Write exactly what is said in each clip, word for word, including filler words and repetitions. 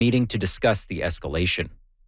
meeting to discuss the escalation.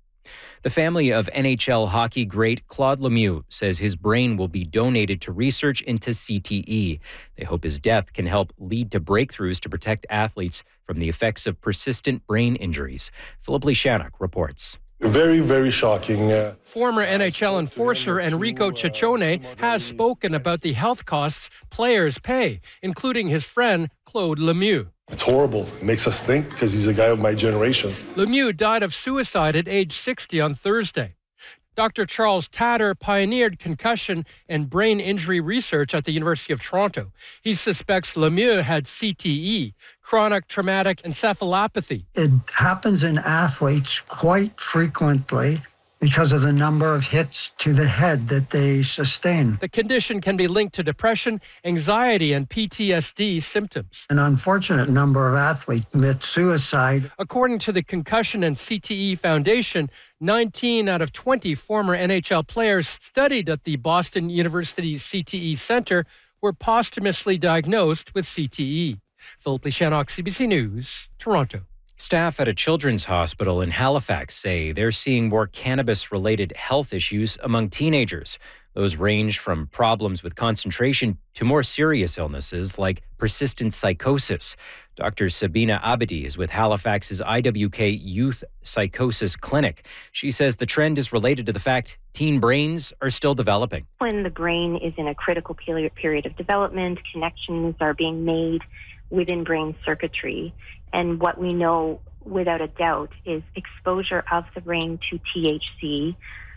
The family of N H L hockey great Claude Lemieux says his brain will be donated to research into C T E. They hope his death can help lead to breakthroughs to protect athletes from the effects of persistent brain injuries. Philip Lishanuk reports. Very, very shocking. Uh, Former N H L enforcer Enrico Ciccone has spoken about the health costs players pay, including his friend Claude Lemieux. It's horrible. It makes us think because he's a guy of my generation. Lemieux died of suicide at age sixty on Thursday. Doctor Charles Tatter pioneered concussion and brain injury research at the University of Toronto. He suspects Lemieux had C T E, chronic traumatic encephalopathy. It happens in athletes quite frequently because of the number of hits to the head that they sustain. The condition can be linked to depression, anxiety, and P T S D symptoms. An unfortunate number of athletes commit suicide. According to the Concussion and C T E Foundation, nineteen out of twenty former N H L players studied at the Boston University C T E Center were posthumously diagnosed with C T E. Philip Lishanuk, C B C News, Toronto. Staff at a children's hospital in Halifax say they're seeing more cannabis-related health issues among teenagers. Those range from problems with concentration to more serious illnesses like persistent psychosis. Doctor Sabina Abedi is with Halifax's I W K Youth Psychosis Clinic. She says the trend is related to the fact teen brains are still developing. When the brain is in a critical period of development, connections are being made within brain circuitry. And what we know without a doubt is exposure of the brain to T H C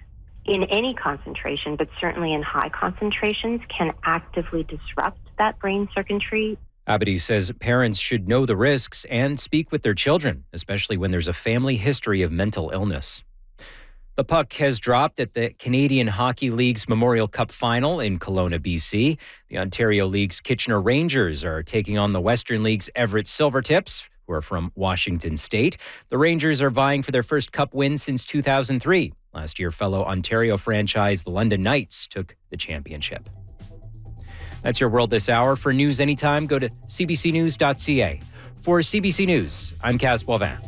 in any concentration, but certainly in high concentrations, can actively disrupt that brain circuitry. Abedi says parents should know the risks and speak with their children, especially when there's a family history of mental illness. The puck has dropped at the Canadian Hockey League's Memorial Cup final in Kelowna, B C. The Ontario League's Kitchener Rangers are taking on the Western League's Everett Silvertips, who are from Washington State. The Rangers are vying for their first Cup win since two thousand three. Last year, fellow Ontario franchise the London Knights took the championship. That's your World This Hour. For news anytime, go to c b c news dot c a. For C B C News, I'm Kaz Boivin.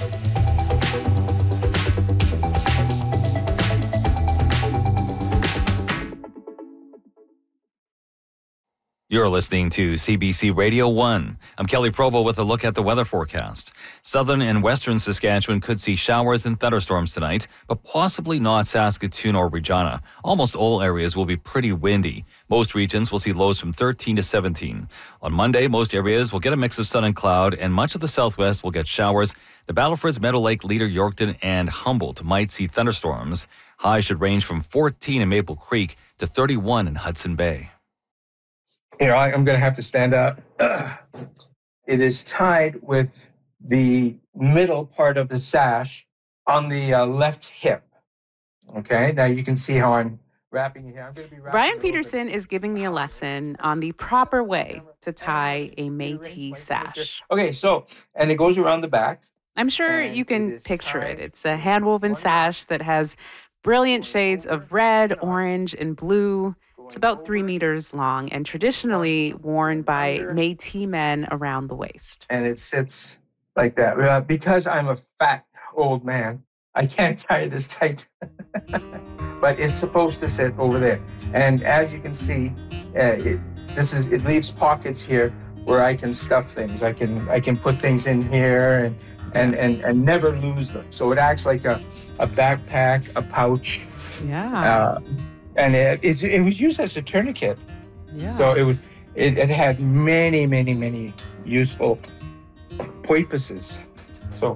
You're listening to C B C Radio one. I'm Kelly Provo with a look at the weather forecast. Southern and western Saskatchewan could see showers and thunderstorms tonight, but possibly not Saskatoon or Regina. Almost all areas will be pretty windy. Most regions will see lows from thirteen to seventeen. On Monday, most areas will get a mix of sun and cloud, and much of the southwest will get showers. The Battlefords, Meadow Lake, Leader, Yorkton, and Humboldt might see thunderstorms. Highs should range from fourteen in Maple Creek to thirty-one in Hudson Bay. Here, I, I'm going to have to stand up. Ugh. It is tied with the middle part of the sash on the uh, left hip. Okay, now you can see how I'm wrapping it here. I'm going to be wrapping Brian Peterson is giving me a lesson on the proper way to tie a Métis sash. Okay, so, and it goes around the back. I'm sure you can picture it. It's a hand-woven sash that has brilliant shades of red, orange, and blue. It's about three meters long and traditionally worn by Métis men around the waist. And it sits like that. Uh, because I'm a fat old man, I can't tie it as tight. But it's supposed to sit over there. And as you can see, uh, it, this is it leaves pockets here where I can stuff things. I can I can put things in here and and, and, and never lose them. So it acts like a, a backpack, a pouch. Yeah. Uh, And it, it, it was used as a tourniquet. Yeah. So it, was, it, it had many, many, many useful purposes. So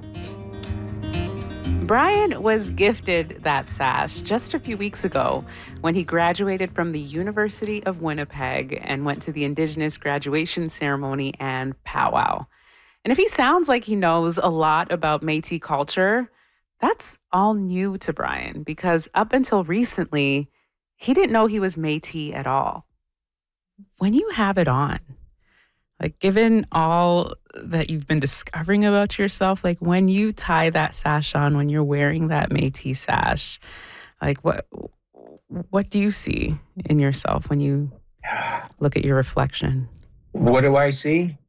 Brian was gifted that sash just a few weeks ago when he graduated from the University of Winnipeg and went to the Indigenous graduation ceremony and powwow. And if he sounds like he knows a lot about Métis culture, that's all new to Brian because up until recently, he didn't know he was Métis at all. When you have it on, like given all that you've been discovering about yourself, like when you tie that sash on, when you're wearing that Métis sash, like what what do you see in yourself when you look at your reflection? What do I see?